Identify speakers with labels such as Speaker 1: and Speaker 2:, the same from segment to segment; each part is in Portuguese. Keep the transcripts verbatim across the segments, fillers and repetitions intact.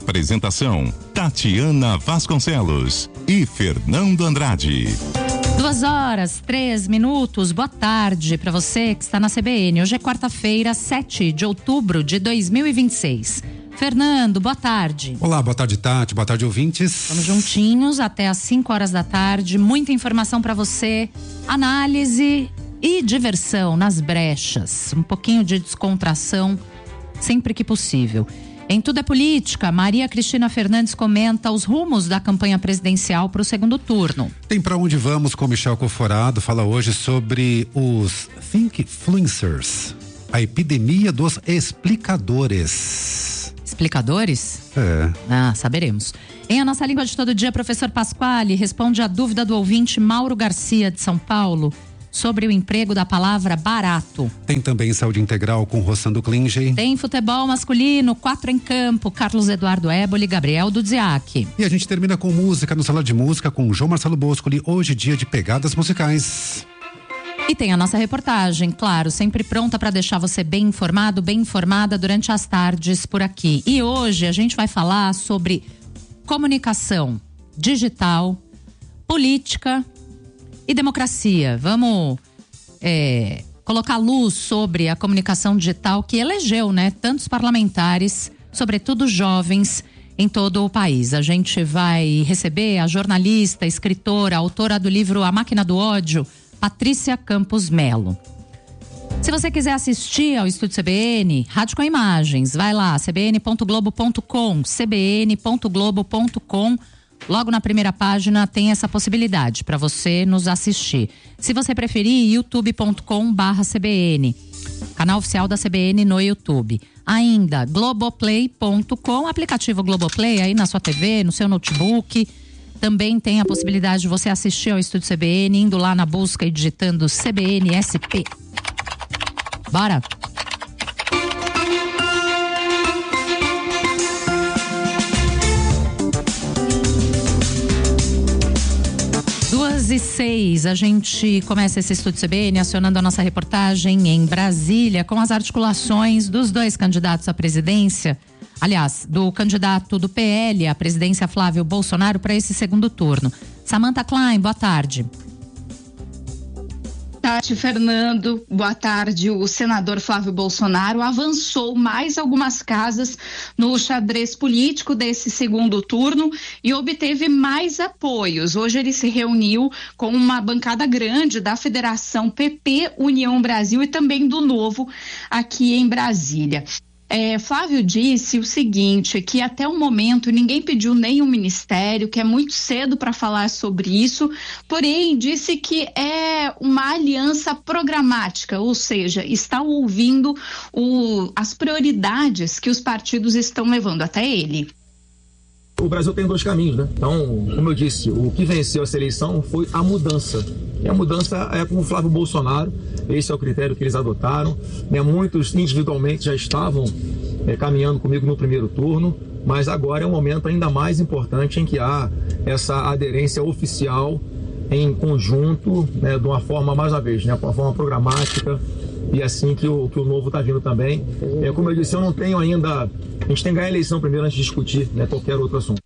Speaker 1: Apresentação: Tatiana Vasconcelos e Fernando Andrade.
Speaker 2: Duas horas, três minutos, boa tarde para você que está na C B N. Hoje é quarta-feira, sete de outubro de dois mil e vinte e seis. Fernando, boa tarde.
Speaker 3: Olá, boa tarde, Tati, boa tarde, ouvintes.
Speaker 2: Estamos juntinhos até às cinco horas da tarde, muita informação para você, análise e diversão nas brechas, um pouquinho de descontração sempre que possível. Em Tudo é Política, Maria Cristina Fernandes comenta os rumos da campanha presidencial para o segundo turno.
Speaker 3: Tem Pra Onde Vamos com Michel Conforado, fala hoje sobre os Thinkfluencers, a epidemia dos explicadores.
Speaker 2: Explicadores?
Speaker 3: É.
Speaker 2: Ah, saberemos. Em A Nossa Língua de Todo Dia, professor Pasquale responde a dúvida do ouvinte Mauro Garcia de São Paulo sobre o emprego da palavra barato.
Speaker 3: Tem também Saúde Integral com Rossando Klinge.
Speaker 2: Tem futebol masculino, quatro em campo, Carlos Eduardo Éboli e Gabriel Dudziak.
Speaker 3: E a gente termina com música no Sala de Música com João Marcelo Boscoli, hoje dia de pegadas musicais.
Speaker 2: E tem a nossa reportagem, claro, sempre pronta para deixar você bem informado, bem informada durante as tardes por aqui. E hoje a gente vai falar sobre comunicação digital, política e democracia. Vamos é, colocar luz sobre a comunicação digital que elegeu, né, tantos parlamentares, sobretudo jovens, em todo o país. A gente vai receber a jornalista, escritora, autora do livro A Máquina do Ódio, Patrícia Campos Melo. Se você quiser assistir ao Estúdio C B N, Rádio com Imagens, vai lá, c b n ponto globo ponto com, c b n ponto globo ponto com. Logo na primeira página tem essa possibilidade para você nos assistir. Se você preferir, youtube ponto com barra C B N, canal oficial da C B N no YouTube. Ainda, globoplay ponto com, aplicativo Globoplay aí na sua T V, no seu notebook. Também tem a possibilidade de você assistir ao Estúdio C B N, indo lá na busca e digitando C B N S P. Bora! Duas e seis, a gente começa esse Estúdio C B N acionando a nossa reportagem em Brasília com as articulações dos dois candidatos à presidência, aliás, do candidato do P L à presidência Flávio Bolsonaro para esse segundo turno. Samantha Klein, boa tarde.
Speaker 4: Tati, Fernando, boa tarde. O senador Flávio Bolsonaro avançou mais algumas casas no xadrez político desse segundo turno e obteve mais apoios. Hoje ele se reuniu com uma bancada grande da Federação P P, União Brasil e também do Novo aqui em Brasília. É, Flávio disse o seguinte, que até o momento ninguém pediu nenhum ministério, que é muito cedo para falar sobre isso, porém disse que é uma aliança programática, ou seja, está ouvindo o, as prioridades que os partidos estão levando até ele.
Speaker 5: O Brasil tem dois caminhos, né? Então, como eu disse, o que venceu essa eleição foi a mudança. E a mudança é com o Flávio Bolsonaro, esse é o critério que eles adotaram. Né? Muitos individualmente já estavam é, caminhando comigo no primeiro turno, mas agora é um momento ainda mais importante em que há essa aderência oficial em conjunto, né, de uma forma, mais uma vez, né, de uma forma programática, e assim que o, que o novo está vindo também. É, como eu disse, eu não tenho ainda... A gente tem que ganhar a eleição primeiro antes de discutir, né, qualquer outro assunto.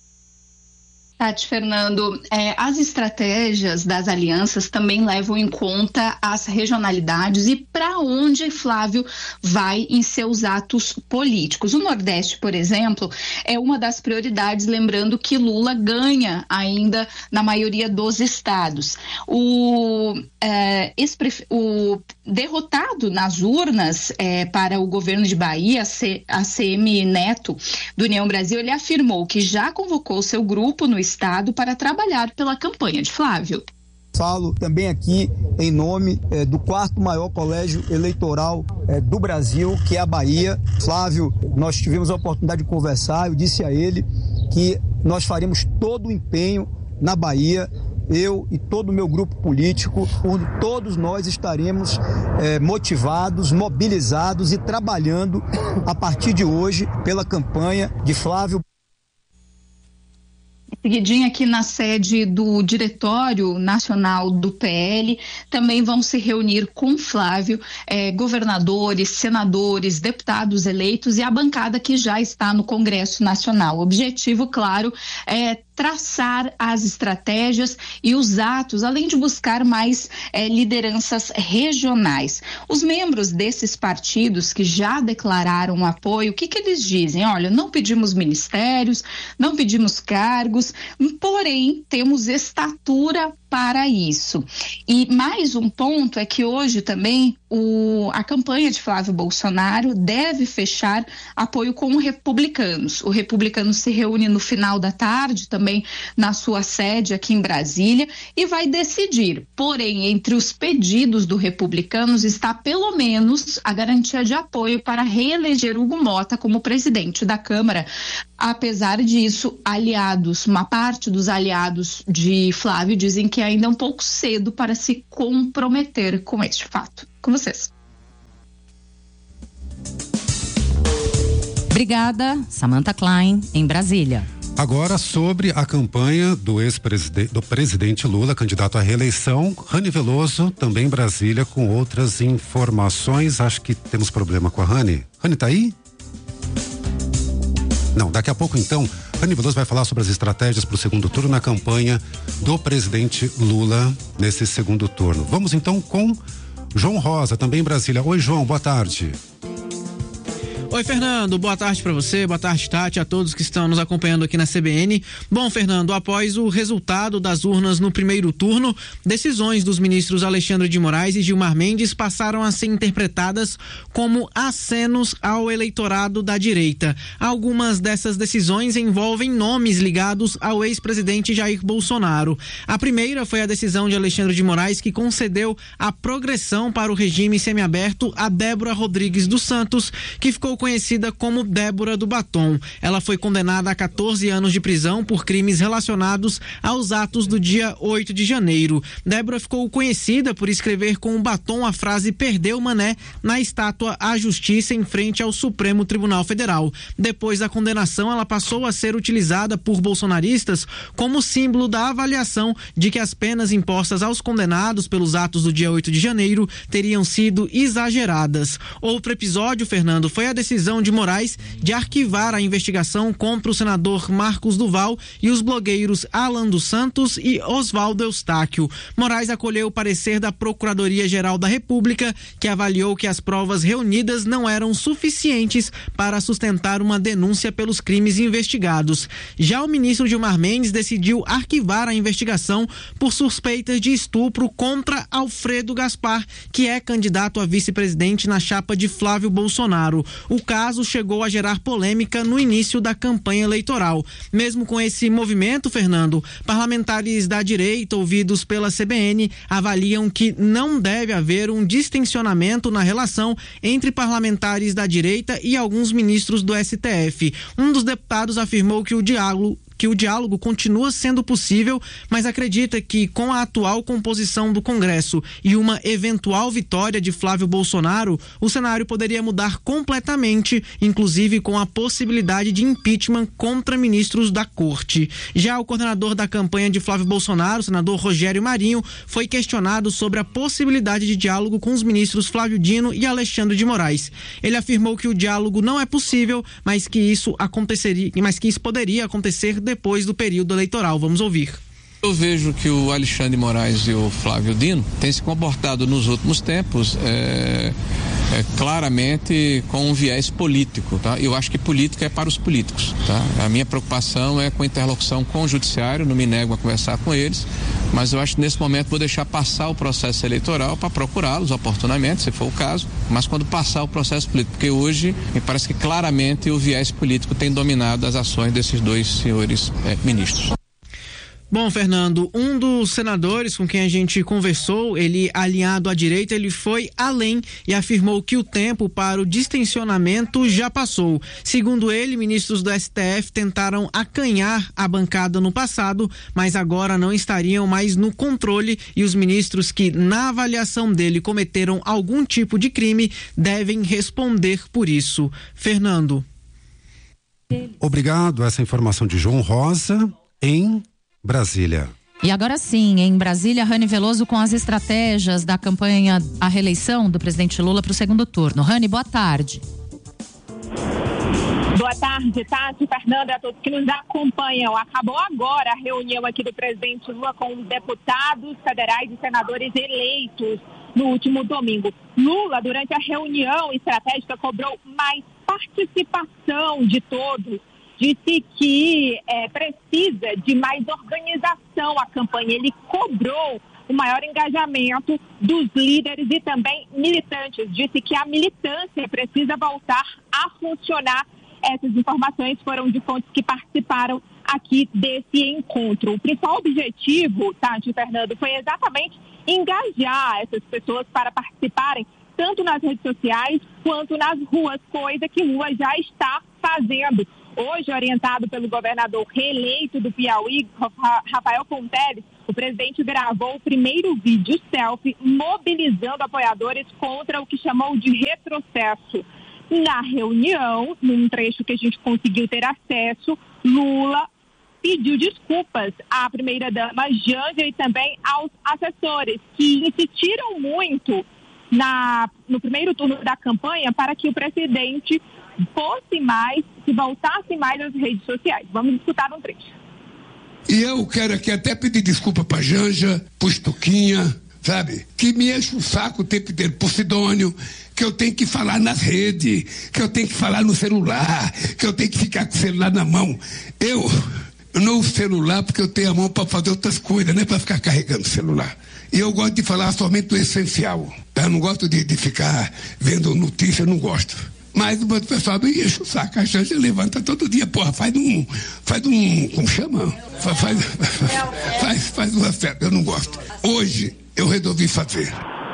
Speaker 4: Tati, Fernando, é, as estratégias das alianças também levam em conta as regionalidades e para onde Flávio vai em seus atos políticos. O Nordeste, por exemplo, é uma das prioridades, lembrando que Lula ganha ainda na maioria dos estados. O, é, o derrotado nas urnas é, para o governo de Bahia, a C M Neto, do União Brasil, ele afirmou que já convocou seu grupo no Estado para trabalhar pela campanha de Flávio.
Speaker 6: Falo também aqui em nome eh, do quarto maior colégio eleitoral eh, do Brasil, que é a Bahia. Flávio, nós tivemos a oportunidade de conversar, eu disse a ele que nós faremos todo o empenho na Bahia, eu e todo o meu grupo político, onde todos nós estaremos eh, motivados, mobilizados e trabalhando a partir de hoje pela campanha de Flávio.
Speaker 4: Seguidinho aqui na sede do Diretório Nacional do P L, também vão se reunir com Flávio eh, governadores, senadores, deputados eleitos e a bancada que já está no Congresso Nacional. O objetivo, claro, é traçar as estratégias e os atos, além de buscar mais eh, lideranças regionais. Os membros desses partidos que já declararam apoio, o que que eles dizem? Olha, não pedimos ministérios, não pedimos cargos, porém temos estatura para isso. E mais um ponto é que hoje também o, a campanha de Flávio Bolsonaro deve fechar apoio com republicanos. O republicano se reúne no final da tarde, também na sua sede aqui em Brasília, e vai decidir. Porém, entre os pedidos do republicanos está pelo menos a garantia de apoio para reeleger Hugo Mota como presidente da Câmara. Apesar disso, aliados, uma parte dos aliados de Flávio dizem que ainda é um pouco cedo para se comprometer com este fato. Com vocês.
Speaker 2: Obrigada, Samantha Klein, em Brasília.
Speaker 3: Agora sobre a campanha do ex-presidente, do presidente Lula, candidato à reeleição, Rani Veloso, também em Brasília, com outras informações. Acho que temos problema com a Rani. Rani, tá aí? Não, daqui a pouco então, Rani Veloso vai falar sobre as estratégias para o segundo turno na campanha do presidente Lula nesse segundo turno. Vamos então com João Rosa, também em Brasília. Oi, João, boa tarde.
Speaker 7: Oi, Fernando, boa tarde para você, boa tarde, Tati, a todos que estão nos acompanhando aqui na C B N. Bom, Fernando, após o resultado das urnas no primeiro turno, decisões dos ministros Alexandre de Moraes e Gilmar Mendes passaram a ser interpretadas como acenos ao eleitorado da direita. Algumas dessas decisões envolvem nomes ligados ao ex-presidente Jair Bolsonaro. A primeira foi a decisão de Alexandre de Moraes, que concedeu a progressão para o regime semiaberto a Débora Rodrigues dos Santos, que ficou conhecida como Débora do Batom. Ela foi condenada a quatorze anos de prisão por crimes relacionados aos atos do dia oito de janeiro. Débora ficou conhecida por escrever com o batom a frase "Perdeu Mané" na estátua à Justiça em frente ao Supremo Tribunal Federal. Depois da condenação, ela passou a ser utilizada por bolsonaristas como símbolo da avaliação de que as penas impostas aos condenados pelos atos do dia oito de janeiro teriam sido exageradas. Outro episódio, Fernando, foi a decisão decisão de Moraes de arquivar a investigação contra o senador Marcos Duval e os blogueiros Alan dos Santos e Oswaldo Eustáquio. Moraes acolheu o parecer da Procuradoria-Geral da República, que avaliou que as provas reunidas não eram suficientes para sustentar uma denúncia pelos crimes investigados. Já o ministro Gilmar Mendes decidiu arquivar a investigação por suspeitas de estupro contra Alfredo Gaspar, que é candidato a vice-presidente na chapa de Flávio Bolsonaro. O caso chegou a gerar polêmica no início da campanha eleitoral. Mesmo com esse movimento, Fernando, parlamentares da direita ouvidos pela C B N avaliam que não deve haver um distensionamento na relação entre parlamentares da direita e alguns ministros do S T F. Um dos deputados afirmou que o diálogo que o diálogo continua sendo possível, mas acredita que com a atual composição do Congresso e uma eventual vitória de Flávio Bolsonaro, o cenário poderia mudar completamente, inclusive com a possibilidade de impeachment contra ministros da Corte. Já o coordenador da campanha de Flávio Bolsonaro, o senador Rogério Marinho, foi questionado sobre a possibilidade de diálogo com os ministros Flávio Dino e Alexandre de Moraes. Ele afirmou que o diálogo não é possível, mas que isso aconteceria, mas que isso poderia acontecer depois do período eleitoral. Vamos ouvir.
Speaker 8: Eu vejo que o Alexandre de Moraes e o Flávio Dino têm se comportado nos últimos tempos é, é, claramente com um viés político, tá? Eu acho que política é para os políticos, tá? A minha preocupação é com a interlocução com o judiciário, não me nego a conversar com eles, mas eu acho que nesse momento vou deixar passar o processo eleitoral para procurá-los oportunamente, se for o caso, mas quando passar o processo político, porque hoje me parece que claramente o viés político tem dominado as ações desses dois senhores é, ministros.
Speaker 7: Bom, Fernando, um dos senadores com quem a gente conversou, ele alinhado à direita, ele foi além e afirmou que o tempo para o distensionamento já passou. Segundo ele, ministros do S T F tentaram acanhar a bancada no passado, mas agora não estariam mais no controle e os ministros que, na avaliação dele, cometeram algum tipo de crime devem responder por isso. Fernando.
Speaker 3: Obrigado, essa informação de João Rosa. em Brasília.
Speaker 2: E agora sim, em Brasília, Rani Veloso com as estratégias da campanha à reeleição do presidente Lula para o segundo turno. Rani, boa tarde.
Speaker 9: Boa tarde, Tati, Fernanda, a todos que nos acompanham. Acabou agora a reunião aqui do presidente Lula com os deputados federais e senadores eleitos no último domingo. Lula, durante a reunião estratégica, cobrou mais participação de todos. Disse que é, precisa de mais organização a campanha. Ele cobrou o maior engajamento dos líderes e também militantes. Disse que a militância precisa voltar a funcionar. Essas informações foram de fontes que participaram aqui desse encontro. O principal objetivo, Tati e Fernando, foi exatamente engajar essas pessoas para participarem tanto nas redes sociais quanto nas ruas, coisa que Lula já está fazendo. Hoje, orientado pelo governador reeleito do Piauí, Rafael Ponteles, o presidente gravou o primeiro vídeo selfie mobilizando apoiadores contra o que chamou de retrocesso. Na reunião, num trecho que a gente conseguiu ter acesso, Lula pediu desculpas à primeira-dama Janja e também aos assessores, que insistiram muito na, no primeiro turno da campanha para que o presidente fosse mais, se voltasse mais às redes sociais. Vamos escutar um trecho.
Speaker 10: E eu quero aqui até pedir desculpa para Janja, para Stuquinha, sabe? Que me enche o saco o tempo inteiro, por Sidônio, que eu tenho que falar nas redes, que eu tenho que falar no celular, que eu tenho que ficar com o celular na mão. Eu, eu não uso celular porque eu tenho a mão para fazer outras coisas, não é para ficar carregando o celular. E eu gosto de falar somente do essencial. Eu não gosto de, de ficar vendo notícia, eu não gosto. Mas o pessoal me enche o saco, a Janja levanta todo dia, porra, faz um, faz um, como chama? Faz, faz, faz, faz uma festa, eu não gosto. Hoje, eu resolvi fazer.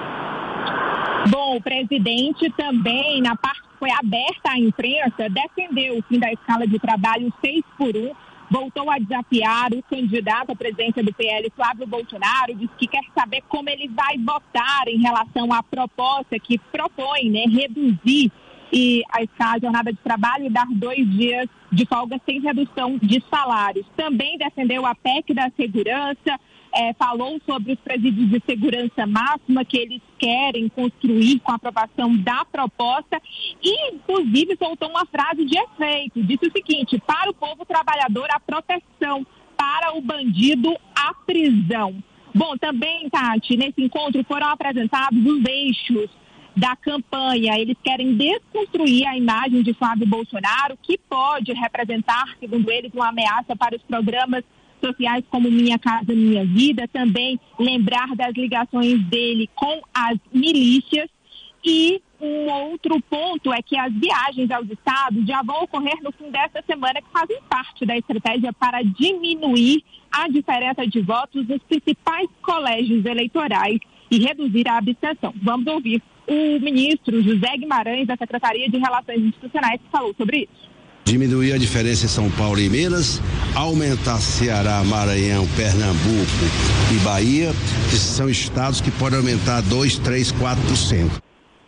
Speaker 9: Bom, o presidente também, na parte que foi aberta à imprensa, defendeu o fim da escala de trabalho seis por um, voltou a desafiar o candidato à presidência do P L, Flávio Bolsonaro, disse que quer saber como ele vai votar em relação à proposta que propõe, né, reduzir e a jornada de trabalho e dar dois dias de folga sem redução de salários. Também defendeu a P E C da segurança, é, falou sobre os presídios de segurança máxima que eles querem construir com a aprovação da proposta e, inclusive, soltou uma frase de efeito. Disse o seguinte: para o povo trabalhador, a proteção, para o bandido, a prisão. Bom, também, Tati, nesse encontro foram apresentados os eixos da campanha. Eles querem desconstruir a imagem de Flávio Bolsonaro, que pode representar, segundo eles, uma ameaça para os programas sociais como Minha Casa Minha Vida, também lembrar das ligações dele com as milícias. E um outro ponto é que as viagens aos estados já vão ocorrer no fim desta semana, que fazem parte da estratégia para diminuir a diferença de votos nos principais colégios eleitorais e reduzir a abstenção. Vamos ouvir o ministro José Guimarães, da Secretaria de Relações Institucionais, que falou sobre isso.
Speaker 11: Diminuir a diferença em São Paulo e Minas, aumentar Ceará, Maranhão, Pernambuco e Bahia, que são estados que podem aumentar dois, três, quatro por cento.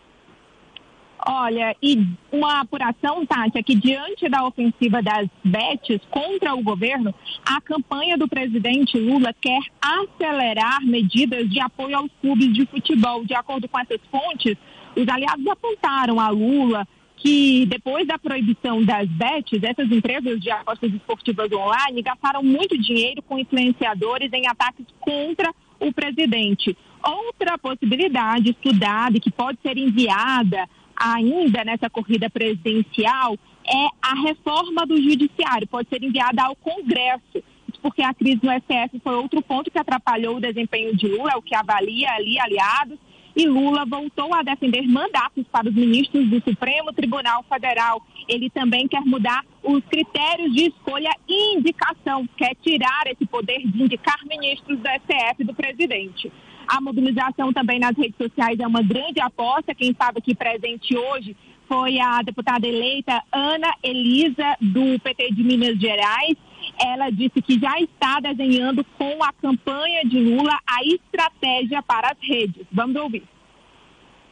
Speaker 9: Olha, e uma apuração, Tati, é que diante da ofensiva das betes contra o governo, a campanha do presidente Lula quer acelerar medidas de apoio aos clubes de futebol. De acordo com essas fontes, os aliados apontaram a Lula que depois da proibição das betes, essas empresas de apostas esportivas online gastaram muito dinheiro com influenciadores em ataques contra o presidente. Outra possibilidade estudada e que pode ser enviada ainda nessa corrida presidencial é a reforma do judiciário, pode ser enviada ao Congresso, porque a crise no S T F foi outro ponto que atrapalhou o desempenho de Lula, o que avalia ali aliados, e Lula voltou a defender mandatos para os ministros do Supremo Tribunal Federal. Ele também quer mudar os critérios de escolha e indicação, quer tirar esse poder de indicar ministros do S T F do presidente. A mobilização também nas redes sociais é uma grande aposta. Quem estava aqui presente hoje foi a deputada eleita Ana Elisa, do P T de Minas Gerais. Ela disse que já está desenhando com a campanha de Lula a estratégia para as redes. Vamos ouvir.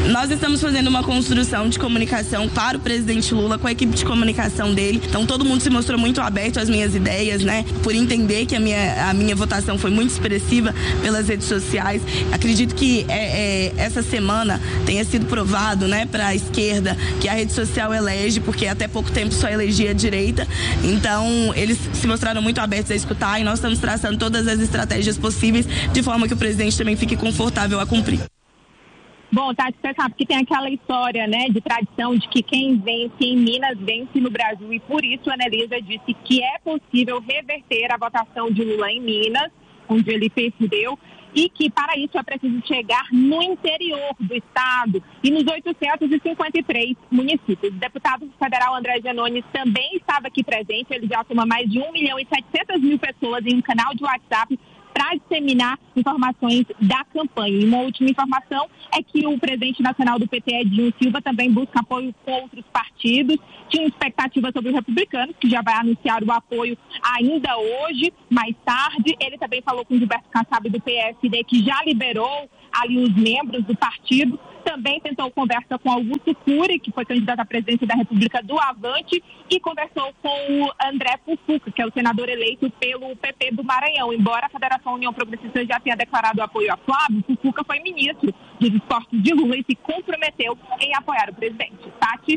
Speaker 12: Nós estamos fazendo uma construção de comunicação para o presidente Lula com a equipe de comunicação dele. Então todo mundo se mostrou muito aberto às minhas ideias, né? Por entender que a minha, a minha votação foi muito expressiva pelas redes sociais. Acredito que é, é, essa semana tenha sido provado, né, para a esquerda que a rede social elege, porque até pouco tempo só elegia a direita. Então eles se mostraram muito abertos a escutar e nós estamos traçando todas as estratégias possíveis de forma que o presidente também fique confortável a cumprir.
Speaker 9: Bom, Tati, você sabe que tem aquela história, né, de tradição de que quem vence em Minas vence no Brasil, e por isso a Anelisa disse que é possível reverter a votação de Lula em Minas, onde ele perdeu, e que para isso é preciso chegar no interior do estado e nos oitocentos e cinquenta e três municípios. O deputado federal André Janones também estava aqui presente. Ele já soma mais de um milhão e setecentas mil pessoas em um canal de WhatsApp para disseminar informações da campanha. E uma última informação é que o presidente nacional do P T, Edinho Silva, também busca apoio com outros partidos. Tinha expectativa sobre os republicanos, que já vai anunciar o apoio ainda hoje, mais tarde. Ele também falou com o Gilberto Kassab do P S D, que já liberou ali os membros do partido. Também tentou conversa com Augusto Cury, que foi candidato à presidência da República do Avante, e conversou com o André Fufuca, que é o senador eleito pelo P P do Maranhão. Embora a Federação União Progressista já tenha declarado apoio a Flávio, Fufuca foi ministro dos esportes de Lula e se comprometeu em apoiar o presidente. Tati?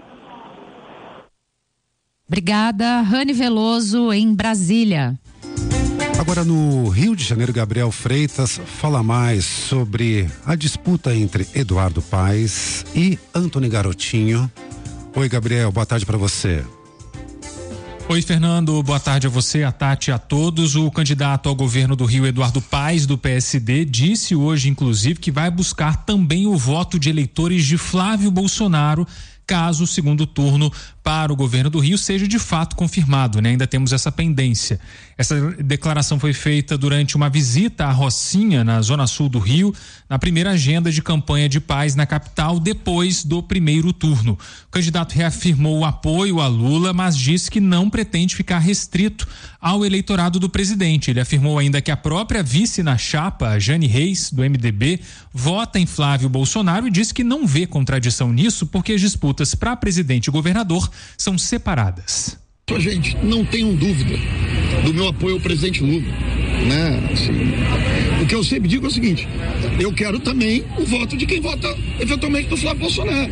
Speaker 2: Obrigada, Rani Veloso, em Brasília.
Speaker 3: Agora no Rio de Janeiro, Gabriel Freitas fala mais sobre a disputa entre Eduardo Paes e Antony Garotinho. Oi, Gabriel, boa tarde para você.
Speaker 13: Oi, Fernando, boa tarde a você, a Tati, a todos. O candidato ao governo do Rio, Eduardo Paes, do P S D, disse hoje, inclusive, que vai buscar também o voto de eleitores de Flávio Bolsonaro, caso o segundo turno para o governo do Rio seja de fato confirmado, né? Ainda temos essa pendência. Essa declaração foi feita durante uma visita à Rocinha, na zona sul do Rio, na primeira agenda de campanha de Paes na capital, depois do primeiro turno. O candidato reafirmou o apoio a Lula, mas disse que não pretende ficar restrito ao eleitorado do presidente. Ele afirmou ainda que a própria vice na chapa, Jane Reis, do M D B, vota em Flávio Bolsonaro e disse que não vê contradição nisso, porque as disputas para presidente e governador são separadas.
Speaker 14: Gente, não tenham dúvida do meu apoio ao presidente Lula, né? Assim, o que eu sempre digo é o seguinte: eu quero também o voto de quem vota eventualmente no Flávio Bolsonaro,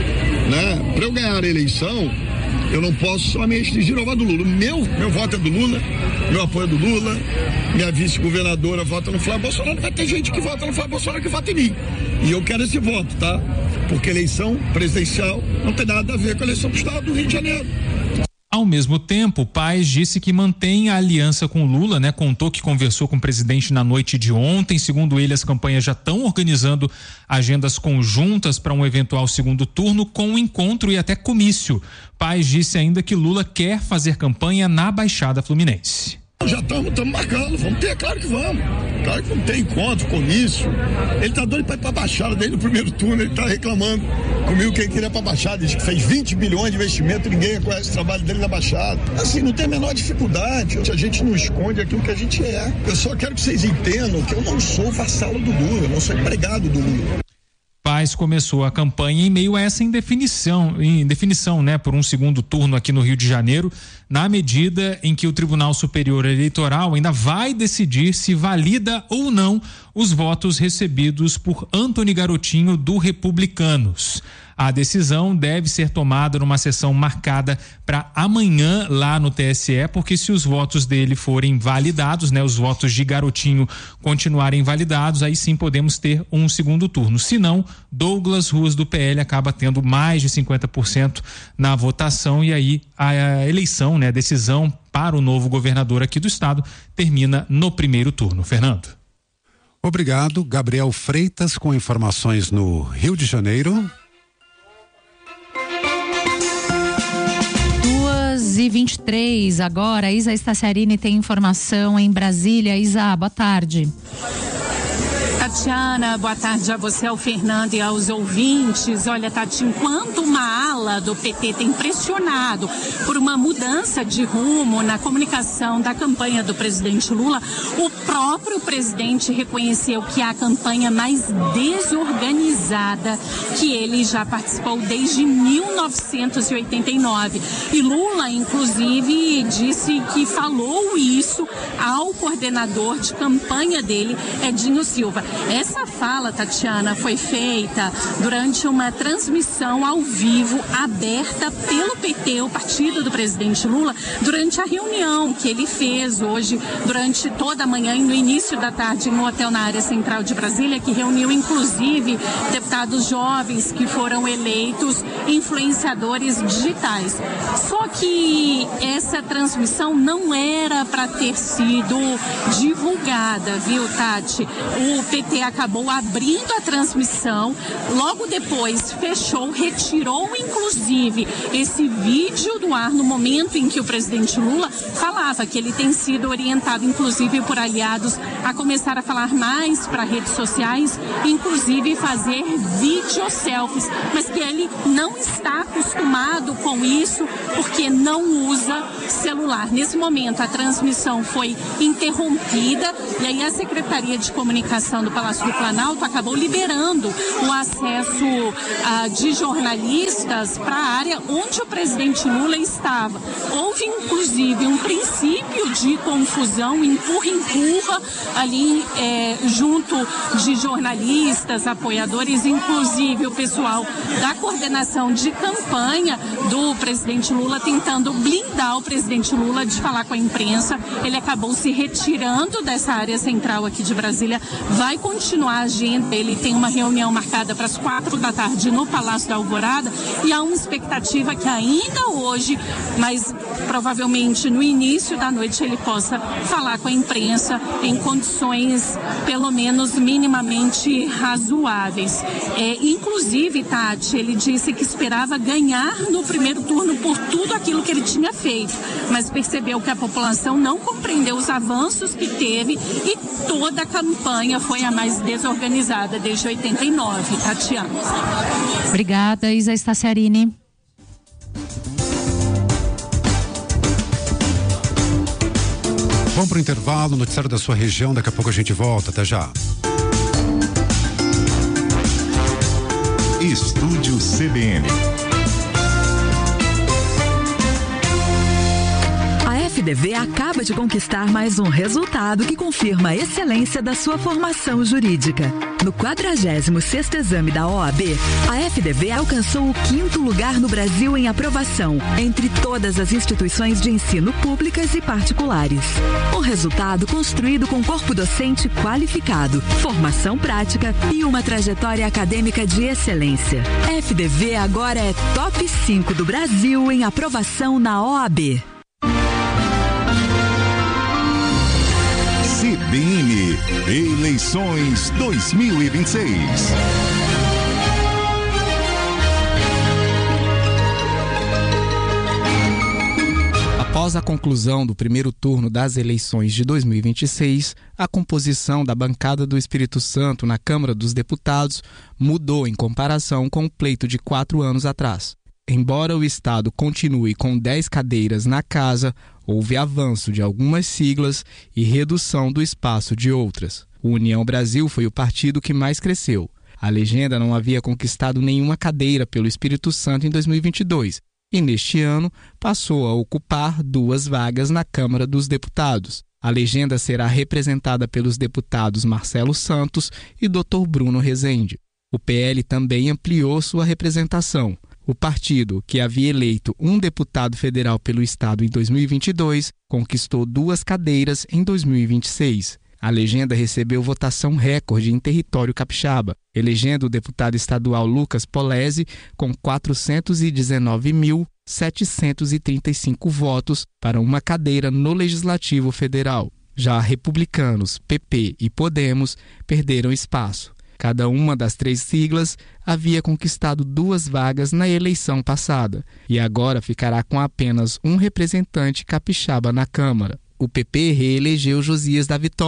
Speaker 14: né? Para eu ganhar a eleição, eu não posso só me restringir ao voto do Lula. Meu, meu voto é do Lula, meu apoio é do Lula, minha vice-governadora vota no Flávio Bolsonaro, vai ter gente que vota no Flávio Bolsonaro que vota em mim. E eu quero esse voto, tá? Porque eleição presidencial não tem nada a ver com a eleição do estado do Rio de Janeiro.
Speaker 13: Ao mesmo tempo, Paes disse que mantém a aliança com Lula, né? Contou que conversou com o presidente na noite de ontem. Segundo ele, as campanhas já estão organizando agendas conjuntas para um eventual segundo turno, com encontro e até comício. Paes disse ainda que Lula quer fazer campanha na Baixada Fluminense.
Speaker 14: Já estamos marcando, vamos ter, claro que vamos. Claro que vamos ter encontro, comício. Ele tá doido para ir para a Baixada, desde o primeiro turno ele tá reclamando comigo que ele queria para a Baixada. Diz que fez vinte bilhões de investimento, ninguém conhece o trabalho dele na Baixada. Assim, não tem a menor dificuldade. A gente não esconde aquilo que a gente é. Eu só quero que vocês entendam que eu não sou vassalo do Lula, eu não sou empregado do Lula.
Speaker 13: Paes começou a campanha em meio a essa indefinição, indefinição, né, por um segundo turno aqui no Rio de Janeiro, na medida em que o Tribunal Superior Eleitoral ainda vai decidir se valida ou não os votos recebidos por Antony Garotinho do Republicanos. A decisão deve ser tomada numa sessão marcada para amanhã lá no T S E, porque se os votos dele forem validados, né, os votos de Garotinho continuarem validados, aí sim podemos ter um segundo turno. Se não, Douglas Ruas do P L acaba tendo mais de cinquenta por cento na votação e aí a eleição, né, a decisão para o novo governador aqui do estado termina no primeiro turno. Fernando.
Speaker 3: Obrigado, Gabriel Freitas, com informações no Rio de Janeiro.
Speaker 2: duas e vinte e três agora, Isa Staciarini tem informação em Brasília. Isa, boa tarde.
Speaker 15: Tatiana, boa tarde a você, ao Fernando e aos ouvintes. Olha, Tati, enquanto uma ala do P T tem pressionado por uma mudança de rumo na comunicação da campanha do presidente Lula, o próprio presidente reconheceu que é a campanha mais desorganizada que ele já participou desde mil novecentos e oitenta e nove. E Lula, inclusive, disse que falou isso ao coordenador de campanha dele, Edinho Silva. Essa fala, Tatiana, foi feita durante uma transmissão ao vivo aberta pelo P T, o partido do presidente Lula, durante a reunião que ele fez hoje, durante toda a manhã e no início da tarde no hotel na área central de Brasília, que reuniu inclusive deputados jovens que foram eleitos influenciadores digitais. Só que essa transmissão não era para ter sido divulgada, viu, Tati? O P T acabou abrindo a transmissão, logo depois fechou, retirou inclusive esse vídeo do ar no momento em que o presidente Lula falava que ele tem sido orientado inclusive por aliados a começar a falar mais para redes sociais, inclusive fazer vídeo selfies, mas que ele não está acostumado com isso porque não usa celular. Nesse momento a transmissão foi interrompida e aí a Secretaria de Comunicação do Palácio do Planalto acabou liberando o acesso ah, de jornalistas para a área onde o presidente Lula estava. Houve inclusive um princípio de confusão, empurra-empurra ali é, junto de jornalistas, apoiadores, inclusive o pessoal da coordenação de campanha do presidente Lula tentando blindar o presidente Lula de falar com a imprensa. Ele acabou se retirando dessa área central aqui de Brasília, vai continuar a agenda. Ele tem uma reunião marcada para as quatro da tarde no Palácio da Alvorada e há uma expectativa que ainda hoje, mas provavelmente no início da noite, ele possa falar com a imprensa em condições pelo menos minimamente razoáveis. É, inclusive, Tati, ele disse que esperava ganhar no primeiro turno por tudo aquilo que ele tinha feito, mas percebeu que a população não compreendeu os avanços que teve e toda a campanha foi a mais desorganizada desde oitenta e nove, Tatiana.
Speaker 2: Obrigada, Isa Staciarini.
Speaker 3: Vamos para o intervalo, noticiário da sua região, daqui a pouco a gente volta, até já.
Speaker 1: Estúdio C B N.
Speaker 16: A F D V acaba de conquistar mais um resultado que confirma a excelência da sua formação jurídica. No quadragésimo sexto exame da O A B, a F D V alcançou o quinto lugar no Brasil em aprovação, entre todas as instituições de ensino públicas e particulares. Um resultado construído com corpo docente qualificado, formação prática e uma trajetória acadêmica de excelência. F D V agora é top cinco do Brasil em aprovação na O A B.
Speaker 1: C B N Eleições dois mil e vinte e seis.
Speaker 17: Após a conclusão do primeiro turno das eleições de dois mil e vinte e seis, a composição da bancada do Espírito Santo na Câmara dos Deputados mudou em comparação com o pleito de quatro anos atrás. Embora o Estado continue com dez cadeiras na casa, houve avanço de algumas siglas e redução do espaço de outras. O União Brasil foi o partido que mais cresceu. A legenda não havia conquistado nenhuma cadeira pelo Espírito Santo em dois mil e vinte e dois e, neste ano, passou a ocupar duas vagas na Câmara dos Deputados. A legenda será representada pelos deputados Marcelo Santos e doutor Bruno Rezende. O P L também ampliou sua representação. O partido, que havia eleito um deputado federal pelo Estado em dois mil e vinte e dois, conquistou duas cadeiras em dois mil e vinte e seis. A legenda recebeu votação recorde em território capixaba, elegendo o deputado estadual Lucas Polese com quatrocentos e dezenove mil setecentos e trinta e cinco votos para uma cadeira no Legislativo Federal. Já republicanos, P P e Podemos perderam espaço. Cada uma das três siglas havia conquistado duas vagas na eleição passada e agora ficará com apenas um representante capixaba na Câmara. O P P reelegeu Josias da Vitória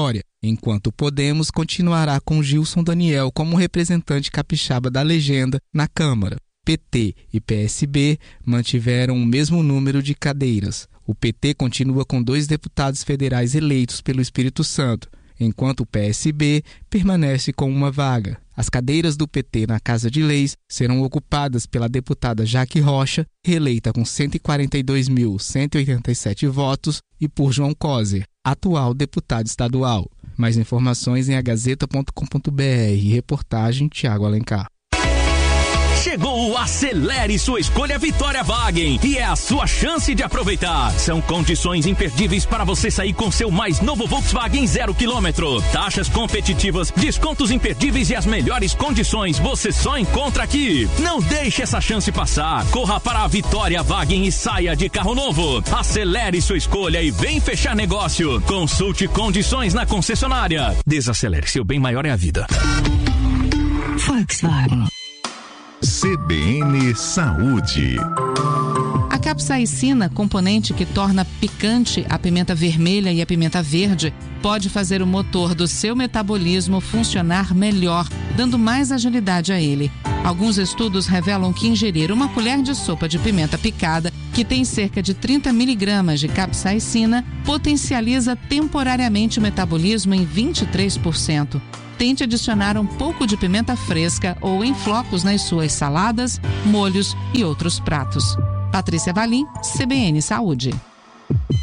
Speaker 17: enquanto o Podemos continuará com Gilson Daniel como representante capixaba da legenda na Câmara. P T e P S B mantiveram o mesmo número de cadeiras. O P T continua com dois deputados federais eleitos pelo Espírito Santo, enquanto o P S B permanece com uma vaga. As cadeiras do P T na Casa de Leis serão ocupadas pela deputada Jaque Rocha, reeleita com cento e quarenta e dois mil, cento e oitenta e sete votos, e por João Coser, atual deputado estadual. Mais informações em a gazeta ponto com ponto b r. Reportagem Tiago Alencar.
Speaker 18: Chegou o Acelere Sua Escolha Vitória Wagen e é a sua chance de aproveitar. São condições imperdíveis para você sair com seu mais novo Volkswagen zero quilômetro. Taxas competitivas, descontos imperdíveis e as melhores condições você só encontra aqui. Não deixe essa chance passar. Corra para a Vitória Wagen e saia de carro novo. Acelere sua escolha e vem fechar negócio. Consulte condições na concessionária. Desacelere, seu bem maior é a vida.
Speaker 1: Volkswagen. C B N Saúde.
Speaker 2: A capsaicina, componente que torna picante a pimenta vermelha e a pimenta verde, pode fazer o motor do seu metabolismo funcionar melhor, dando mais agilidade a ele. Alguns estudos revelam que ingerir uma colher de sopa de pimenta picada, que tem cerca de trinta miligramas de capsaicina, potencializa temporariamente o metabolismo em vinte e três por cento. Tente adicionar um pouco de pimenta fresca ou em flocos nas suas saladas, molhos e outros pratos. Patrícia Valim, C B N Saúde.